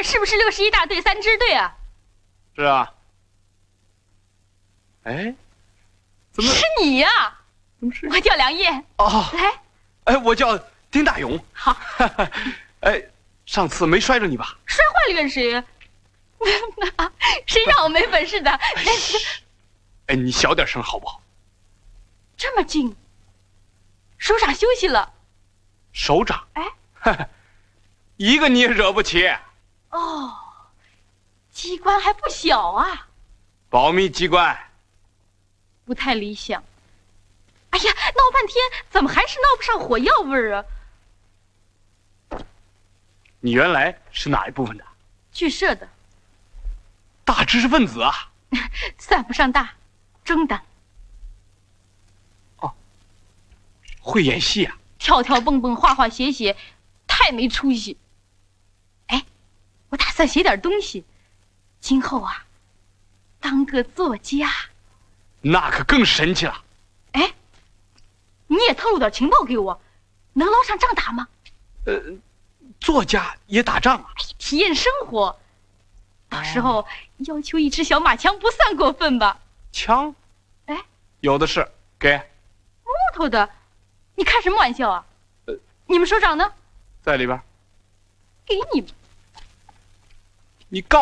是不是61大队3支队啊？ 是啊。哎，怎么是你呀？ 怎么是？ 我叫梁烨。 哦， 来。 哎，我叫丁大勇。 好。 哎，上次没摔着你吧？ 摔坏了跟谁？谁让我没本事的？ 哎，你小点声好不好？ 这么近，首长休息了。 首长？ 哎， 一个你也惹不起。 哦，机关还不小啊。 保密机关。 不太理想。哎呀，闹半天怎么还是闹不上火药味儿啊？ 你原来是哪一部分的？ 剧社的。 大知识分子啊。 算不上大，中等。 哦，会演戏啊？ 跳跳蹦蹦，画画写写，太没出息。哎，我打算写点东西，今后啊，当个作家。 那可更神奇了。 哎，你也透露点情报给我，能捞上仗打吗？ 作家也打仗啊？ 体验生活。到时候要求一支小马枪不算过分吧？ 枪？ 哎， 有的是，给。 木头的，你开什么玩笑啊？你们首长呢？ 在里边。 给你们。 你告。